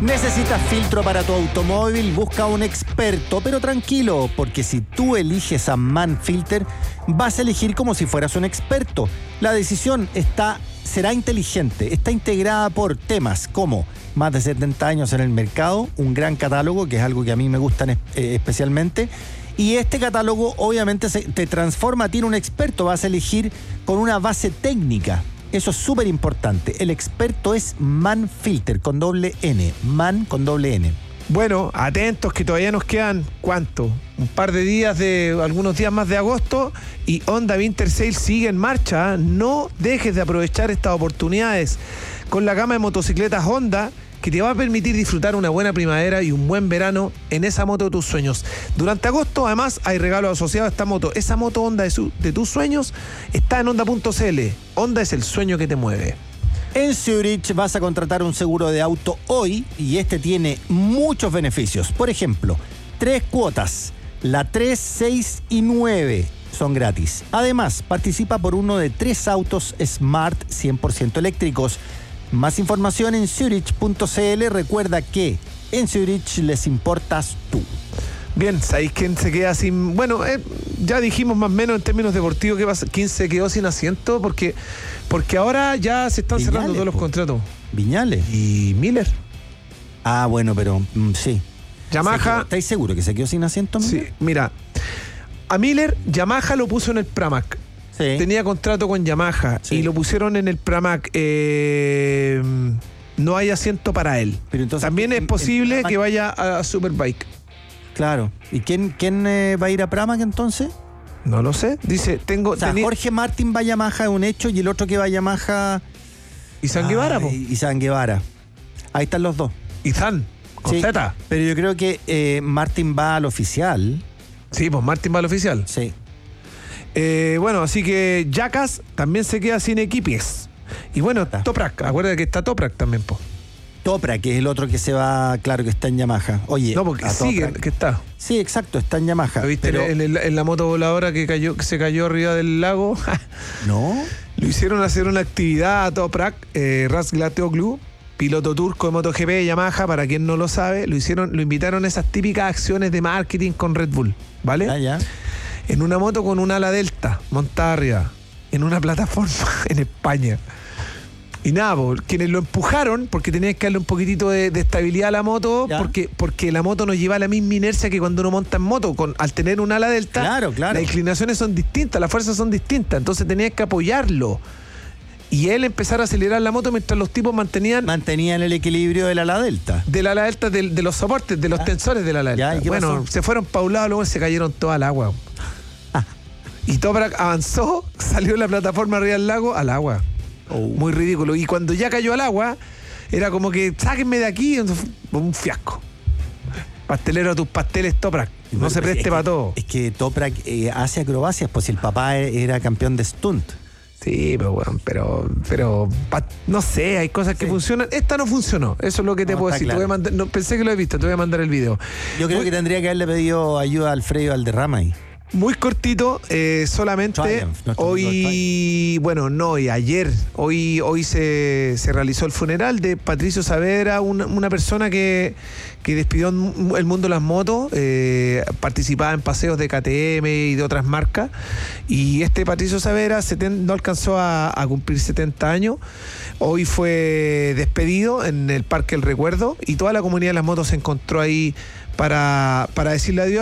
¿Necesitas filtro para tu automóvil? Busca a un experto, pero tranquilo, porque si tú eliges a Manfilter, vas a elegir como si fueras un experto. La decisión será inteligente, está integrada por temas como más de 70 años en el mercado, un gran catálogo, que es algo que a mí me gusta especialmente, y este catálogo obviamente te transforma a ti en un experto. Vas a elegir con una base técnica. Eso es súper importante. El experto es Manfilter, con doble N. Man con doble N. Bueno, atentos que todavía nos quedan, ¿cuánto? Un par de días, algunos días más de agosto, y Honda Winter Sale sigue en marcha. No dejes de aprovechar estas oportunidades con la gama de motocicletas Honda, que te va a permitir disfrutar una buena primavera y un buen verano en esa moto de tus sueños. Durante agosto, además, hay regalos asociados a esta moto. Esa moto Honda de tus sueños está en Honda.cl. Honda es el sueño que te mueve. En Zurich vas a contratar un seguro de auto hoy y este tiene muchos beneficios. Por ejemplo, 3 cuotas, la 3, 6 y 9 son gratis. Además, participa por uno de 3 autos Smart 100% eléctricos. Más información en Zurich.cl. Recuerda que en Zurich les importas tú. Bien, ¿sabéis quién se queda sin...? Bueno, ya dijimos más o menos en términos deportivos quién se quedó sin asiento, porque ahora ya se están cerrando todos los contratos. Viñales. Y Miller. Ah, bueno, pero sí. Yamaha... ¿Estáis seguros que se quedó sin asiento, Miller? Sí, mira. A Miller, Yamaha lo puso en el Pramac. Sí. Tenía contrato con Yamaha, sí, y lo pusieron en el Pramac. No hay asiento para él. Pero entonces, también es posible que vaya a Superbike. Claro. ¿Y quién va a ir a Pramac entonces? No lo sé. Dice, Jorge Martín va a Yamaha, es un hecho, y el otro que va a Yamaha... Izan Guevara, po. Izan Guevara. Ahí están los dos. Izan, con sí, Z. Pero yo creo que Martín va al oficial. Sí, pues Martín va al oficial. Sí. Bueno, así que Jackass también se queda sin equipes. Y bueno, Toprak, acuérdate que está Toprak también, po. Toprak, que es el otro que se va, claro, que está en Yamaha. Oye, no, porque sigue, que está. Sí, exacto, está en Yamaha. ¿Lo viste pero... en la moto voladora que se cayó arriba del lago? No. Lo hicieron hacer una actividad a Toprak, Razgatlioglu, piloto turco de MotoGP de Yamaha, para quien no lo sabe, lo invitaron a esas típicas acciones de marketing con Red Bull, ¿vale? Ah, ya. En una moto con un ala delta, montada arriba, en una plataforma en España. Y nada, quienes lo empujaron, porque tenías que darle un poquitito de estabilidad a la moto, porque la moto no lleva la misma inercia que cuando uno monta en moto. Al tener un ala delta, claro. Las inclinaciones son distintas, las fuerzas son distintas, entonces tenías que apoyarlo. Y él empezar a acelerar la moto mientras los tipos mantenían el equilibrio del ala delta. Del ala delta, de los soportes, de los tensores del ala delta. Bueno, se fueron pa' un lado, luego se cayeron todas al agua. Y Toprak avanzó, salió de la plataforma arriba del lago al agua. Muy ridículo. Y cuando ya cayó al agua, era como que sáquenme de aquí. Un fiasco. Pastelero a tus pasteles, Toprak. No se preste para todo. Es que Toprak hace acrobacias, pues si el papá era campeón de stunt. Sí, pero no sé, hay cosas que funcionan. Esta no funcionó, eso es lo que te puedo decir. Claro. Pensé que lo he visto, te voy a mandar el video. Yo creo que tendría que haberle pedido ayuda a Alfredo Valderrama ahí. Muy cortito, solamente Triumph, hoy, bueno, no, y ayer, hoy se realizó el funeral de Patricio Saavedra, una persona que despidió el mundo de las motos, participaba en paseos de KTM y de otras marcas, y Patricio Saavedra no alcanzó a cumplir 70 años, hoy fue despedido en el Parque El Recuerdo, y toda la comunidad de las motos se encontró ahí para decirle adiós.